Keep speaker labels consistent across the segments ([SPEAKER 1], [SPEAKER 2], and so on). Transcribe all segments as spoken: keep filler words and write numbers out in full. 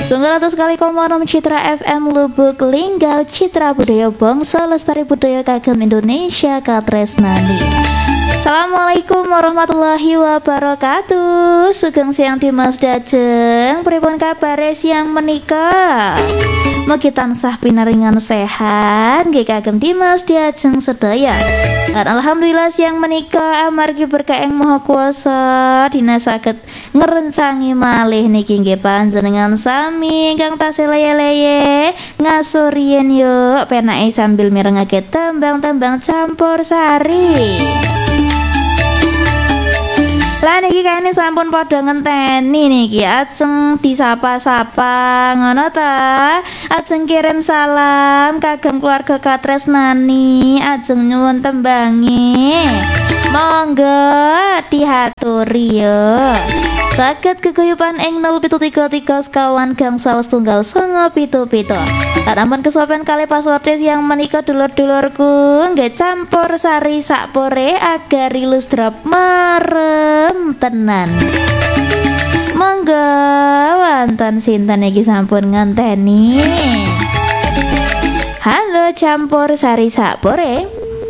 [SPEAKER 1] Sungguh atus kali komonom Citra F M Lubuk Linggau, Citra Budaya Bangsa Lestari Budaya Kagem Indonesia Katresnani. Assalamualaikum warahmatullahi wabarakatuh. Sugeng siang Dimas Dajeng, pripun kabare siang menika? Mugi tansah pinaringan sehat nggih kagem Dimas Dajeng sedaya. Dan alhamdulillah siang menika amargi berkah Yang Maha Kuasa dina saged ngrencangi malih niki nggih panjenengan sami ingkang tasih leye-leye ngasurien yuk penake sambil mirengake tembang-tembang campursari. Lah niki kaene sampun padha ngenteni niki ajeng disapa-sapa ngono ta. Ajeng kirim salam kagem keluarga katresnani, ajeng nyuwun tembange. Monggo dihaturi yo. Saged keguyupan ing nol pitu tiga tiga sekawan gangsal setunggal sanga pitu pitu. Ampun kesopen kali password yang menika dulur-dulurku nggih campur sari sakpore agar ilus drop marem tenan. Monggo wonten sinten iki sampun ngenteni. Halo campur sari sakpore.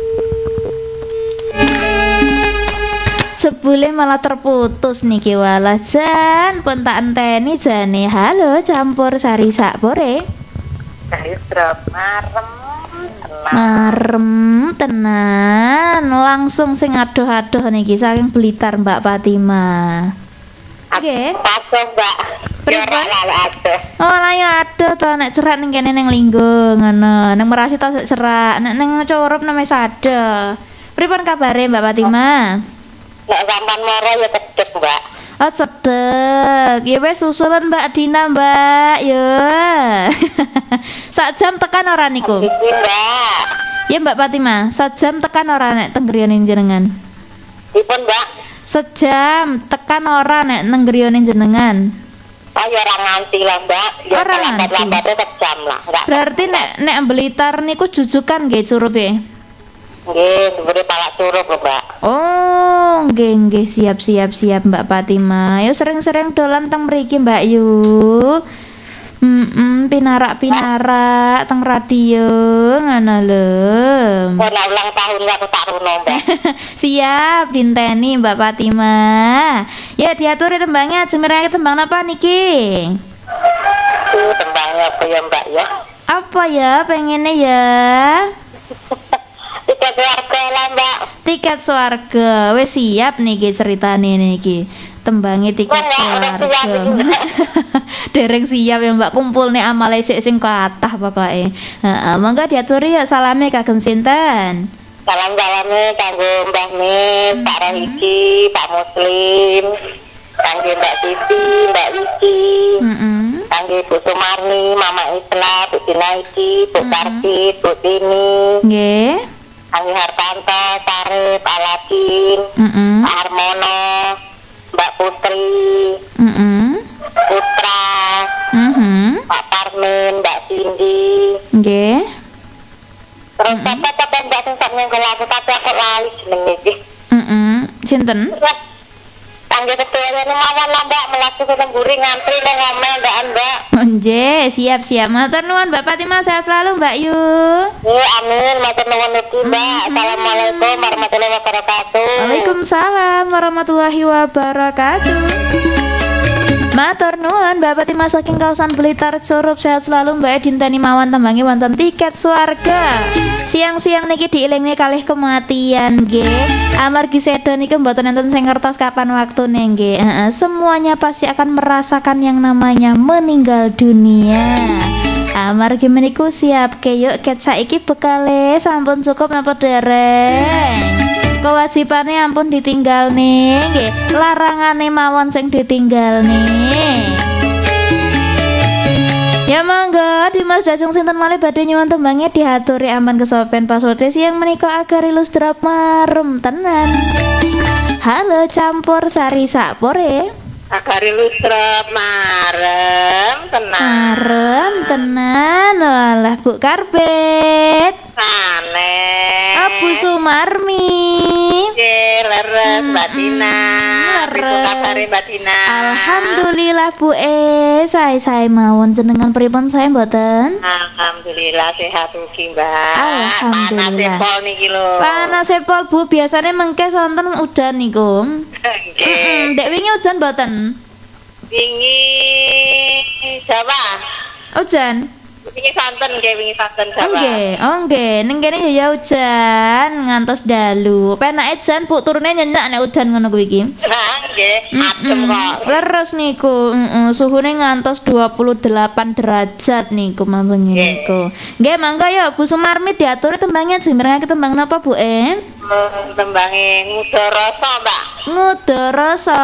[SPEAKER 1] Sebule malah terputus niki walah jan pun tak enteni jane. Halo campur sari sakpore.
[SPEAKER 2] Sari drop marem tenan.
[SPEAKER 1] Marem tenan. Langsung sing adoh-adoh niki saking Blitar Mbak Fatima. Nggih.
[SPEAKER 2] Adoh Mbak.
[SPEAKER 1] Pripun?
[SPEAKER 2] Adoh.
[SPEAKER 1] Oh lah ya adoh to nek cerak ning kene ning Linggo ngono. Ning Merasi to cerak, nek ning Curup neme sado. Pripun kabare Mbak Fatima?
[SPEAKER 2] Nek sampean moro ya cedhek, Mbak.
[SPEAKER 1] Oh cedek, ya wes susulan Mbak Dina Mbak, ya. Sak jam tekan ora niku?
[SPEAKER 2] Iki Mbak.
[SPEAKER 1] Ya Mbak Fatima, sak jam tekan ora nek teng griyane jenengan?
[SPEAKER 2] Dipun Mbak.
[SPEAKER 1] Sejam tekan ora nek neng griyane jenengan?
[SPEAKER 2] Ayo ora nganti lah Mbak. Ya
[SPEAKER 1] Ora nganti.
[SPEAKER 2] lambat-lambatnya sejam lah. Enggak.
[SPEAKER 1] Berarti nek nek Blitar niku jujukan nggih Curupe?
[SPEAKER 2] Nggih, diberi palak Curup lho Mbak.
[SPEAKER 1] Oh, nggih nggih siap siap siap Mbak Fatima. Yo sering-sering dolan teng mriki Mbak Yu. Heeh, pinarak-pinarak teng radio ngono lho.
[SPEAKER 2] Ora ulang tahun aku tak runo Mbak.
[SPEAKER 1] Siap dinteni Mbak Fatima. Ya diaturi tembangnya, jemerake tembang apa niki?
[SPEAKER 2] Tuh tembangnya apa ya Mbak ya?
[SPEAKER 1] Apa ya pengennya ya?
[SPEAKER 2] Tiket keluarga lah Mbak.
[SPEAKER 1] Tiket swarga. Wis siap niki ceritane niki. Tembangi tiket
[SPEAKER 2] Wah, ya, udah siap
[SPEAKER 1] swarga.
[SPEAKER 2] ini, Mbak.
[SPEAKER 1] Dereng siap ya Mbak, kumpul nih amale sik sing kathah pokoke. Heeh, monggo diaturi ya salame kagem sinten?
[SPEAKER 2] Salam-salame kanggo Mbah Nis, Pak Rohiki, Pak Muslim, kanggo Mbak Titi, Mbak Wiki,
[SPEAKER 1] Heeh.
[SPEAKER 2] kanggo Bu Sumarni, Mama Isla, Bu Dinaiki, Bu Karti, Bu Tini,
[SPEAKER 1] Nggih.
[SPEAKER 2] kanggo Hartanto, Sarip, Aladin,
[SPEAKER 1] Heeh.
[SPEAKER 2] Pak Harmono, Mbak Putri,
[SPEAKER 1] Heeh.
[SPEAKER 2] Putra,
[SPEAKER 1] Mhm.
[SPEAKER 2] Pak Parmin, Mbak Cindy.
[SPEAKER 1] Nggih.
[SPEAKER 2] Terus siapa-siapa Mbak sing sak nyenggol aku tapi aku lali jenenge iki.
[SPEAKER 1] Heeh. Sinten?
[SPEAKER 2] Terus kanggo ketuane mawon lah Mbak melaku ke Lemburi ngantri nang ngomel ndak Mbak.
[SPEAKER 1] Nggih, siap-siap. Matur nuwun Mbak Fatima, sehat selalu Mbak Yu.
[SPEAKER 2] Ya amin, matur nuwun iki Mbak. Assalamualaikum warahmatullahi wabarakatuh.
[SPEAKER 1] Waalaikumsalam warahmatullahi wabarakatuh. Matur nuwun Mbak Fatima saking kawasan Blitar Curup, sehat selalu Mbak. Dinteni mawon tembangi wonten tiket swarga. Siang-siang niki diilingne kalih kematian nggih. Amargi sedo niki mboten enten sing ngertos kapan waktune nggih. Heeh, semuanya pasti akan merasakan yang namanya meninggal dunia. Amargi meniku siap yuk ket saiki bekale sampun cukup napa dereng? Kewajibane ampun ditinggal nih, nggih. Larangane mawon sing ditinggal nih. Ya monggo Dimas Dajeng sinten malih badhe nyuwun tembangnya diaturi aman kesopen password yang menika agar ilus drop marem tenan. Halo campur sari sakpore.
[SPEAKER 2] Agar ilustrap marem tenang.
[SPEAKER 1] Marem tenan. Walah Bu Karbet.
[SPEAKER 2] Aneh.
[SPEAKER 1] Abu Sumarmi.
[SPEAKER 2] Nggih, leres leres Mbak Tina. Piye kabare Mbak Tina?
[SPEAKER 1] Alhamdulillah Bu E, saya-saya mawon jenengan pripun saya mboten?
[SPEAKER 2] Alhamdulillah sehat ugi Mbak.
[SPEAKER 1] Alhamdulillah.
[SPEAKER 2] Panas pol niki lho.
[SPEAKER 1] Panas pol Bu, biasane mengke sonten udan niku.
[SPEAKER 2] Nggih.
[SPEAKER 1] Heeh, ndek wingi udan mboten?
[SPEAKER 2] Wingi Jawa.
[SPEAKER 1] Ujan?
[SPEAKER 2] Wingi santen nggih, wingi santen Jawa.
[SPEAKER 1] Nggih, oh nggih, ning kene ya ujan ngantos dalu. Penake jan Bu turune nyenyak nek udan ngono kuwi iki.
[SPEAKER 2] Nah, nggih, adem kok.
[SPEAKER 1] Leres niku, heeh, suhune ngantos dua puluh delapan derajat niku mambengi niku. Nggih, mangga ya Bu Sumarmi diaturi tembangnya jembrengake tembang napa Bu E?
[SPEAKER 2] Tembange Ngudarasa, Mbak.
[SPEAKER 1] Ngudarasa.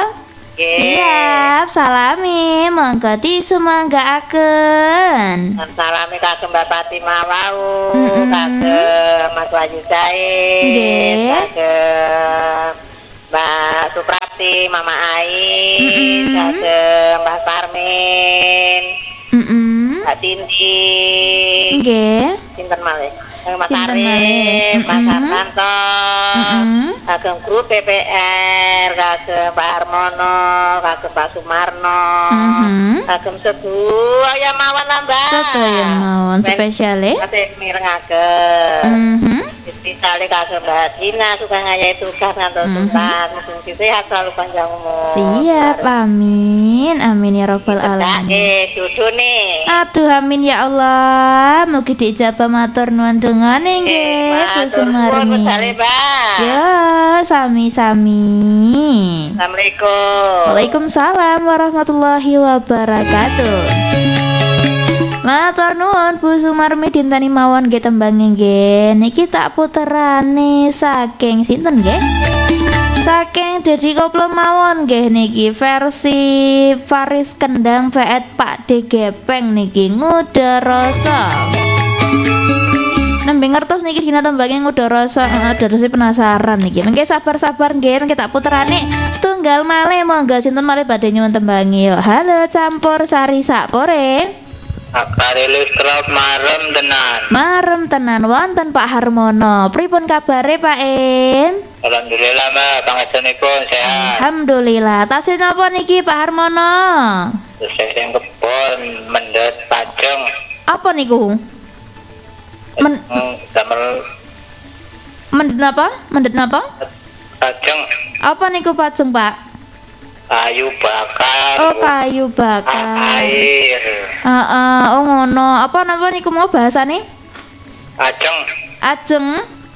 [SPEAKER 1] Siap, salami, monggo disumanggaaken.
[SPEAKER 2] Salami kagem Mbak Fatimah wau,
[SPEAKER 1] Mm-mm.
[SPEAKER 2] kagem Mas Wahyu Said,
[SPEAKER 1] Nggih.
[SPEAKER 2] kagem Mbak Suprati, Mama Ai,
[SPEAKER 1] Mm-mm.
[SPEAKER 2] kagem Mbak Sarmin,
[SPEAKER 1] Heeh.
[SPEAKER 2] Mbak Tindi,
[SPEAKER 1] Nggih.
[SPEAKER 2] sinten malih? Eh, Mas
[SPEAKER 1] Sinten
[SPEAKER 2] Arif,
[SPEAKER 1] malih?
[SPEAKER 2] Mas
[SPEAKER 1] Mm-mm.
[SPEAKER 2] Hartanto,
[SPEAKER 1] Mm-mm.
[SPEAKER 2] kagem grup P P R, kagem Pak Harmono, kagem Pak Sumarno,
[SPEAKER 1] Mhm.
[SPEAKER 2] kagem sedaya mawon lah Mbak.
[SPEAKER 1] Sedaya mawon spesial e.
[SPEAKER 2] Kasih mirengaken.
[SPEAKER 1] Mhm.
[SPEAKER 2] Misalnya kagem Mbak Dina suka ngayahi tugas ngantos tuntas, mungkin sehat selalu panjang umur.
[SPEAKER 1] Siap, amin. Amin ya rabbal alamin.
[SPEAKER 2] Eh, dudu nih.
[SPEAKER 1] Aduh amin ya Allah. Mugi diijabah matur nuwun dongane nggih Bu Sumarmi. Ya, sami-sami.
[SPEAKER 2] Assalamualaikum.
[SPEAKER 1] Waalaikumsalam warahmatullahi wabarakatuh. Matur nuwun Bu Sumarmi dinteni mawon nggih tembange nggih. Niki tak puterane saking sinten nggih? Saking Dedi Koplo mawon nggih niki versi Faris Kendang Feet Pak D Gepeng niki Ngudarasa. Nembe ngertos niki dina tembange Ngudarasa, heeh dadose penasaran niki. Mengke sabar-sabar nggih mengke tak puterane setunggal malih monggo sinten malih badhe nyuwun tembange yo. Halo campur sari sakpore.
[SPEAKER 2] Akare strap marem tenan.
[SPEAKER 1] Marem tenan wonten Pak Harmono. Pripun kabare Pak Em?
[SPEAKER 2] Alhamdulillah Mbak, pangapuntenipun sehat.
[SPEAKER 1] Alhamdulillah. Tasih napa niki Pak Harmono?
[SPEAKER 2] Saya yang kebon mendet pajeng.
[SPEAKER 1] Apa niku? Men
[SPEAKER 2] Hmm, damel
[SPEAKER 1] mendet napa? Mendet napa?
[SPEAKER 2] pajeng
[SPEAKER 1] Apa niku pajeng Pak?
[SPEAKER 2] kayu bakar.
[SPEAKER 1] Oh kayu bakar.
[SPEAKER 2] Air.
[SPEAKER 1] Heeh, oh ngono. Apa napa niku mau bahasane?
[SPEAKER 2] Pajeng.
[SPEAKER 1] Ajeng.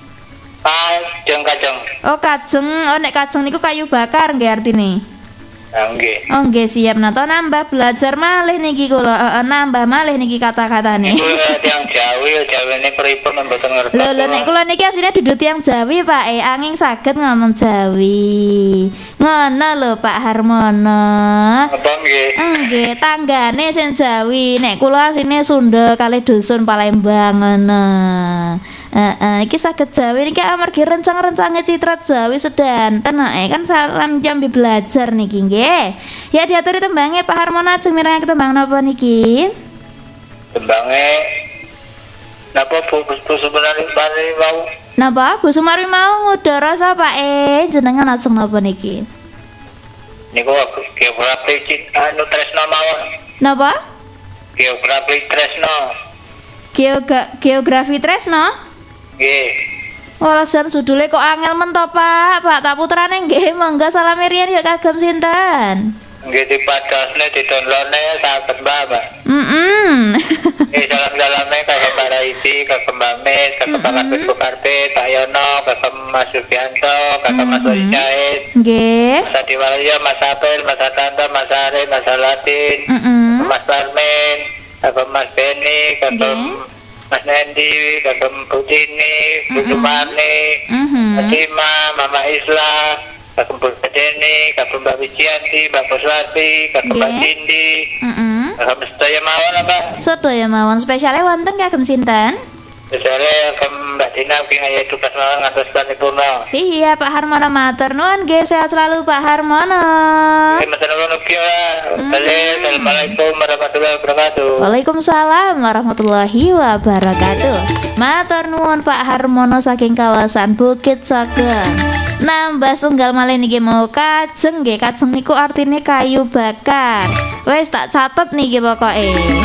[SPEAKER 2] Pajeng kajeng.
[SPEAKER 1] Oh kajeng. Oh nek kajeng niku kayu bakar nggih artine.
[SPEAKER 2] Nggih.
[SPEAKER 1] Oh nggih siap nata nambah belajar malih niki kula. Heeh, nambah malih niki kata-katane.
[SPEAKER 2] Iku tiyang Jawi, Jawine pripun mboten ngerti.
[SPEAKER 1] Lho lho nek kula niki asline dudu tiyang Jawi Pak eh angin saged ngomong Jawi. Ngono lho Pak Harmono.
[SPEAKER 2] Apa nggih?
[SPEAKER 1] Nggih, tanggane sing Jawi. Nek kula asline Sunda kalih dusun Palembang ngono. Heeh, iki saged Jawi niki amargi rencang-rencange Citra Jawi sedanten eh kan salam jambi belajar niki nggih. Ya diaturi tembange Pak Harmono ajeng mireng tembang napa niki?
[SPEAKER 2] Tembange napa Bu Bu sebenarnya pare wau?
[SPEAKER 1] Napa Bu Sumarmi mau ngudarasa Pak eh jenengan ajeng napa niki?
[SPEAKER 2] Niku geografi cit anu tresno mawon.
[SPEAKER 1] Napa?
[SPEAKER 2] Geografi tresno.
[SPEAKER 1] Geoga geografi tresno?
[SPEAKER 2] Nggih.
[SPEAKER 1] Wala jan judule kok angel men to Pak. Pak tak puterane nggih monggo salami riyen ya kagem sinten?
[SPEAKER 2] Nggih dipadasne didonlone saged Mbak.
[SPEAKER 1] Heeh.
[SPEAKER 2] Eh dalam-dalame kagem Para Isi, kagem Mbak Mes, kagem Pak Karpet Bukarpe, Pak Yono, kagem Mas Subianto, kagem Mas Wajahid,
[SPEAKER 1] Nggih.
[SPEAKER 2] Mas Adiwalya, Mas Apel, Mas Atanta, Mas Are, Mas Alatin,
[SPEAKER 1] Heeh.
[SPEAKER 2] Mas Parmen, kagem Mas Beni, kagem Mas Nendi, kagem Putini, Bu Sumarni,
[SPEAKER 1] Mhm.
[SPEAKER 2] Fatima, Mama Isla, kagem Bu Deni, kagem Mbak Wijianti, Mbak Puswati, kagem Mbak
[SPEAKER 1] Nggih.
[SPEAKER 2] Cindy,
[SPEAKER 1] Heeh.
[SPEAKER 2] kagem sedaya mawon Mbak.
[SPEAKER 1] Sedaya mawon spesiale wonten kagem sinten?
[SPEAKER 2] Misalnya kagem Mbak Dina mungkin ayah tugas mawon ngantos paripurna.
[SPEAKER 1] Siap Pak Harmono matur nuwun nggih sehat selalu Pak Harmono.
[SPEAKER 2] Terima kasih. Assalamualaikum warahmatullahi wabarakatuh.
[SPEAKER 1] Waalaikumsalam warahmatullahi wabarakatuh. Matur nuwun Pak Harmono saking kawasan Bukit Sageng. Nambah tunggal malih niki mau kajeng nggih. Kajeng niku artine kayu bakar. Wes tak catet niki pokoke.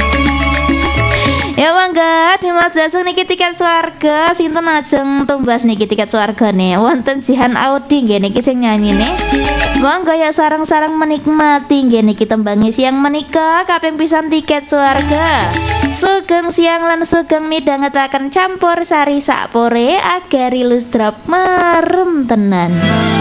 [SPEAKER 1] Ya mangga Dimas Jaseng niki tiket swarga sinten ajeng tumbas niki tiket swargane wonten Jihan Audi nggih niki sing nyanyine. Monggo ya sareng-sareng menikmati nggih niki tembangi siang menika kaping pisan tiket swarga. Sugeng siang lan sugeng midhangetaken campur sari sakpore agar ilus drop marem tenan.